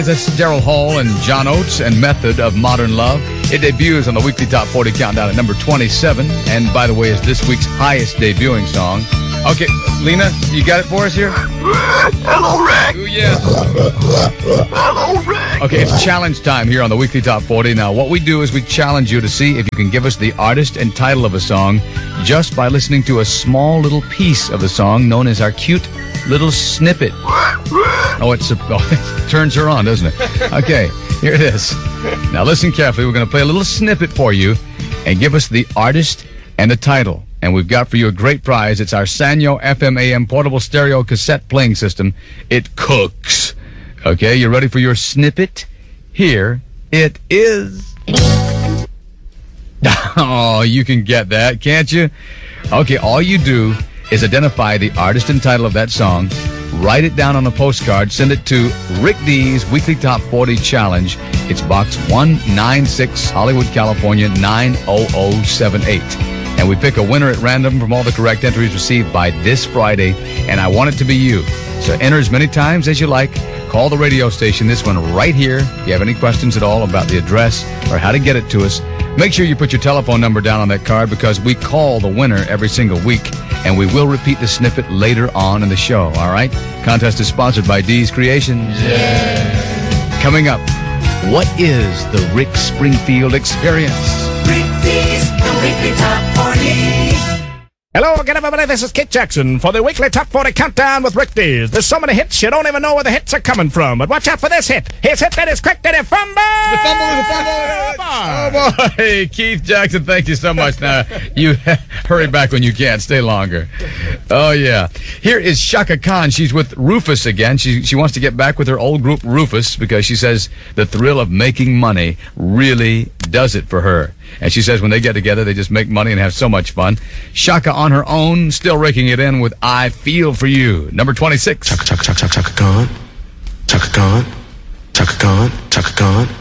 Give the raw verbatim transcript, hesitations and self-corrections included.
That's Daryl Hall and John Oates and Method of Modern Love. It debuts on the weekly Top forty Countdown at number twenty-seven. And by the way, is this week's highest debuting song. Okay, Lena, you got it for us here? Hello, Rick. Ooh, yes. Hello, Rick. Okay, it's challenge time here on the weekly Top forty. Now, what we do is we challenge you to see if you can give us the artist and title of a song just by listening to a small little piece of the song known as our cute little snippet. Oh, it's, oh, it turns her on, doesn't it? Okay, here it is. Now, listen carefully. We're going to play a little snippet for you and give us the artist and the title. And we've got for you a great prize. It's our Sanyo F M A M portable stereo cassette playing system. It cooks. Okay, you ready for your snippet? Here it is. Oh, you can get that, can't you? Okay, all you do is identify the artist and title of that song, write it down on a postcard, send it to Rick D's Weekly Top forty Challenge. It's box one ninety-six, Hollywood, California, nine oh oh seven eight. And we pick a winner at random from all the correct entries received by this Friday, and I want it to be you. So enter as many times as you like. Call the radio station, this one right here. If you have any questions at all about the address or how to get it to us, make sure you put your telephone number down on that card because we call the winner every single week, and we will repeat the snippet later on in the show, all right? Contest is sponsored by D's Creations. Yeah. Coming up, what is the Rick Springfield Experience? Rick D's, the Weekly Top forty. Hello again, everybody. This is Kit Jackson for the Weekly Top forty Countdown with Rick D's. There's so many hits, you don't even know where the hits are coming from. But watch out for this hit. His hit that is quick, that is fumble! The fumble, the fumble! Oh, boy. Keith Jackson, thank you so much. Now, you hurry back when you can. Stay longer. Oh, yeah. Here is Chaka Khan. She's with Rufus again. She, she wants to get back with her old group, Rufus, because she says the thrill of making money really does it for her. And she says when they get together, they just make money and have so much fun. Chaka on her own, still raking it in with I Feel For You. Number twenty-six. Chaka, Chaka, Chaka, Chaka Khan. Chaka Khan. Chaka Khan. Chaka Khan.